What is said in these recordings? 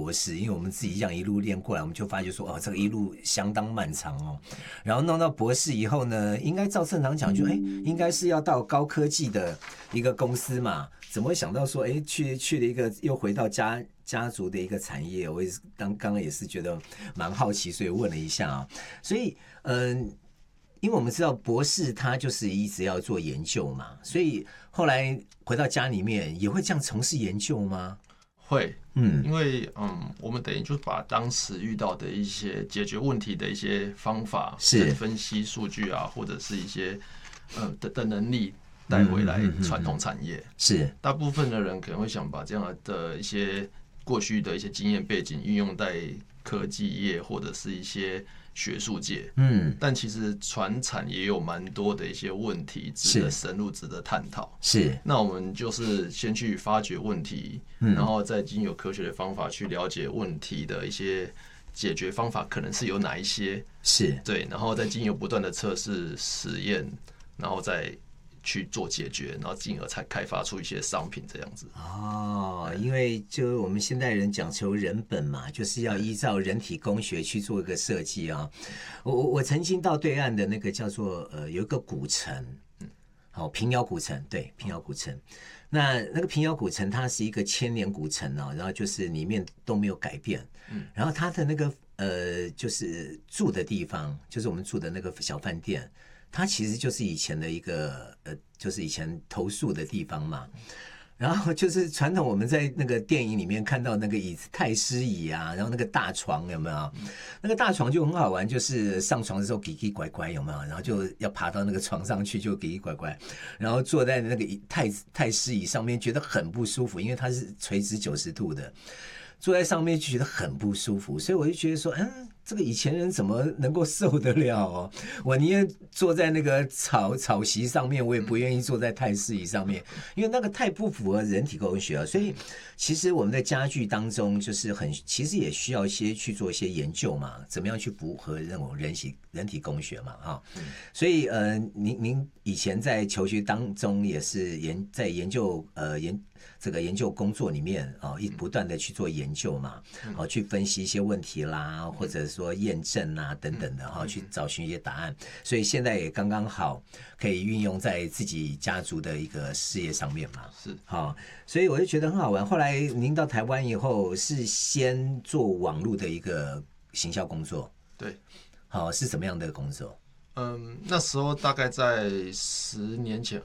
博士，因为我们自己这样一路练过来，我们就发觉说，哦，这个一路相当漫长哦。然后弄到博士以后呢，应该照正常讲就，应该是要到高科技的一个公司嘛，怎么会想到说，去了一个又回到家族的一个产业？我也是刚刚也是觉得蛮好奇，所以问了一下啊。所以因为我们知道博士他就是一直要做研究嘛，所以后来回到家里面也会这样从事研究吗？ 会，因为我们等于就是把当时遇到的一些解决问题的一些方法，是分析数据啊，或者是一些的能力带回来传统产业。是，大部分的人可能会想把这样的一些过去的一些经验背景运用在科技业或者是一些学术界，但其实传产也有蛮多的一些问题值得深入、值得探讨。是，那我们就是先去发掘问题，然后再经由科学的方法去了解问题的一些解决方法可能是有哪一些，是对，然后再经由不断的测试、实验，然后再去做解决，然后进而才开发出一些商品这样子。 哦，因为就我们现代人讲求人本嘛，就是要依照人体工学去做一个设计啊。我曾经到对岸的那个叫做有一个古城，平遥古城，对，平遥古城。那个平遥古城它是一个千年古城哦，然后就是里面都没有改变，然后它的那个就是住的地方，就是我们住的那个小饭店。它其实就是以前的一个就是以前投宿的地方嘛。然后就是传统我们在那个电影里面看到那个椅子太师椅啊，然后那个大床有没有？那个大床就很好玩，就是上床的时候奇奇怪怪有没有？然后就要爬到那个床上去就奇奇怪怪，然后坐在那个太师椅上面觉得很不舒服，因为它是垂直90度的，坐在上面就觉得很不舒服，所以我就觉得说，这个以前人怎么能够受得了哦？我宁愿坐在那个草席上面，我也不愿意坐在太师椅上面，因为那个太不符合人体工学了。所以其实我们的家具当中，就是其实也需要一些去做一些研究嘛，怎么样去符合那种人体工学嘛，哈。所以您以前在求学当中也是在研究这个研究工作里面不断的去做研究嘛，去分析一些问题啦，或者说验证啊等等的去找寻一些答案，所以现在也刚刚好可以运用在自己家族的一个事业上面嘛。是，所以我就觉得很好玩。后来您到台湾以后是先做网络的一个行销工作，对，是怎么样的工作？ 那时候大概在10年前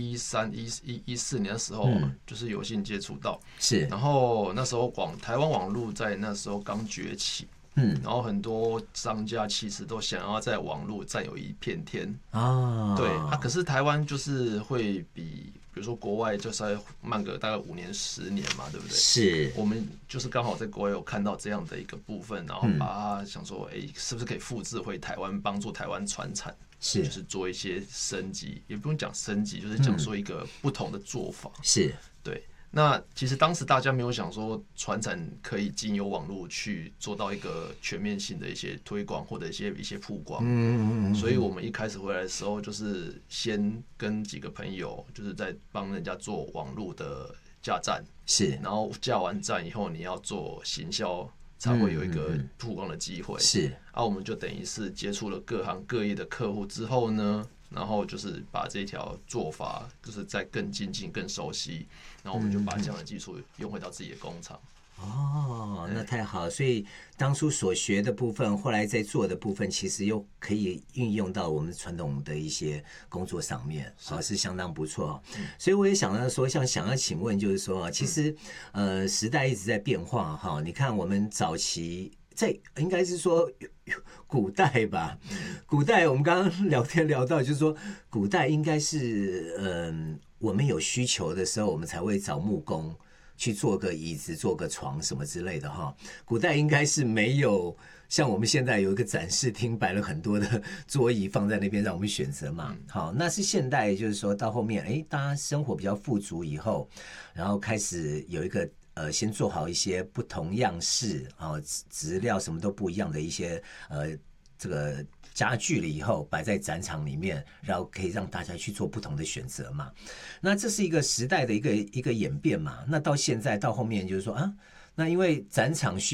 ，2013、14年的时候，就是有幸接触到。是，然后那时候台湾网络在那时候刚崛起，然后很多商家其实都想要在网络占有一片天啊。对啊，可是台湾就是会比如说国外就是要慢个大概5年、10年嘛，对不对？是，我们就是刚好在国外有看到这样的一个部分，然后把它想说，是不是可以复制回台湾，帮助台湾传产，就是做一些升级，也不用讲升级，就是讲说一个不同的做法。是，对。那其实当时大家没有想说传产可以经由网络去做到一个全面性的一些推广或者一些曝光，所以我们一开始回来的时候，就是先跟几个朋友，就是在帮人家做网络的架站，是，然后架完站以后，你要做行销，才会有一个曝光的机会，是，我们就等于是接触了各行各业的客户之后呢，然后就是把这条做法就是再更精进、更熟悉，然后我们就把这样的技术用回到自己的工厂。 那太好了，所以当初所学的部分，后来在做的部分，其实又可以运用到我们传统的一些工作上面，是相当不错。所以我也想到说，想要请问，就是说，其实时代一直在变化哈。你看我们早期应该是说古代吧，古代我们刚刚聊天聊到，就是说古代应该是我们有需求的时候，我们才会找木工去做个椅子、做个床什么之类的哈。古代应该是没有像我们现在有一个展示厅，摆了很多的桌椅放在那边让我们选择嘛。好，那是现代，就是说到后面，大家生活比较富足以后，然后开始有一个先做好一些不同样式质料什么都不一样的一些这个家具了以后摆在展场里面，然后可以让大家去做不同的选择嘛。那这是一个时代的一个演变嘛。那到现在到后面就是说那因为展场